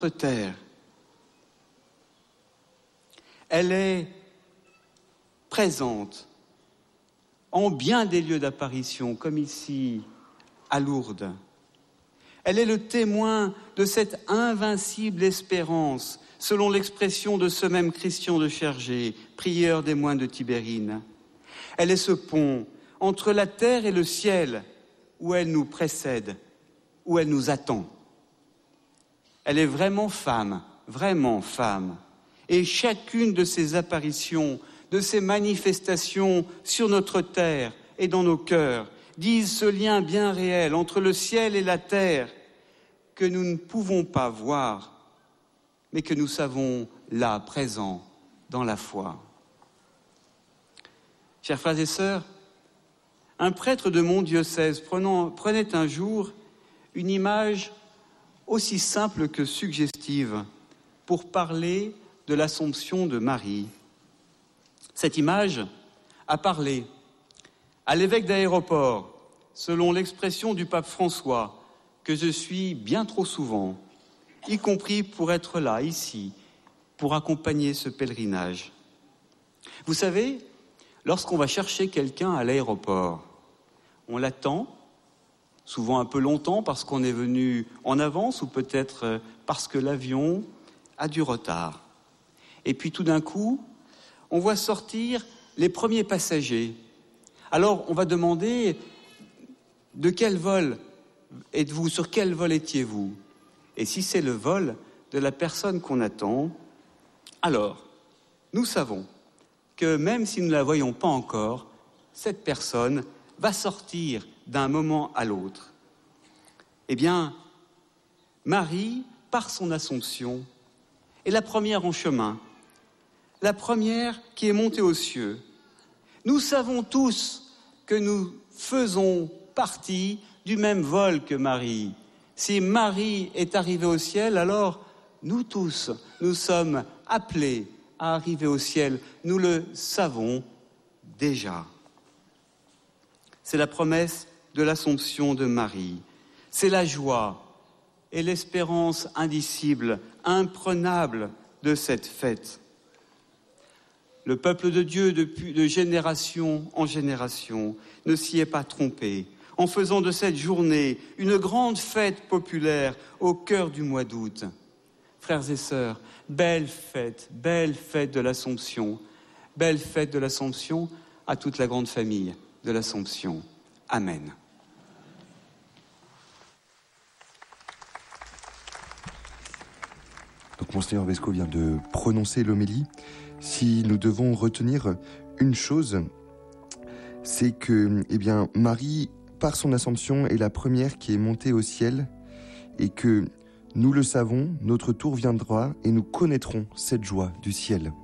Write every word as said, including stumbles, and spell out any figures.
terre. Elle est présente en bien des lieux d'apparition, comme ici à Lourdes. Elle est le témoin de cette invincible espérance, selon l'expression de ce même Christian de Chergé, prieur des moines de Tibérine. Elle est ce pont entre la terre et le ciel, où elle nous précède, où elle nous attend. Elle est vraiment femme, vraiment femme. Et chacune de ces apparitions, de ces manifestations sur notre terre et dans nos cœurs, disent ce lien bien réel entre le ciel et la terre que nous ne pouvons pas voir, mais que nous savons là, présent, dans la foi. Chers frères et sœurs, un prêtre de mon diocèse prenant, prenait un jour une image aussi simple que suggestive pour parler de l'Assomption de Marie. Cette image a parlé à l'évêque d'Aéroport, selon l'expression du pape François, que je suis bien trop souvent, y compris pour être là, ici, pour accompagner ce pèlerinage. Vous savez, lorsqu'on va chercher quelqu'un à l'aéroport, on l'attend, souvent un peu longtemps parce qu'on est venu en avance ou peut-être parce que l'avion a du retard. Et puis tout d'un coup, on voit sortir les premiers passagers. Alors on va demander de quel vol êtes-vous, sur quel vol étiez-vous ? Et si c'est le vol de la personne qu'on attend, alors nous savons que même si nous ne la voyons pas encore, cette personne va sortir d'un moment à l'autre. Eh bien, Marie, par son Assomption, est la première en chemin, la première qui est montée aux cieux. Nous savons tous que nous faisons partie du même vol que Marie. Si Marie est arrivée au ciel, alors nous tous, nous sommes appelés à arriver au ciel. Nous le savons déjà. C'est la promesse de l'Assomption de Marie. C'est la joie et l'espérance indicible, imprenable de cette fête. Le peuple de Dieu, depuis de génération en génération, ne s'y est pas trompé, en faisant de cette journée une grande fête populaire au cœur du mois d'août. Frères et sœurs, belle fête, belle fête de l'Assomption, belle fête de l'Assomption à toute la grande famille de l'Assomption. Amen. Donc Monseigneur Vesco vient de prononcer l'homélie. Si nous devons retenir une chose, c'est que, eh bien, Marie, par son Assomption, est la première qui est montée au ciel et que, nous le savons, notre tour viendra et nous connaîtrons cette joie du ciel.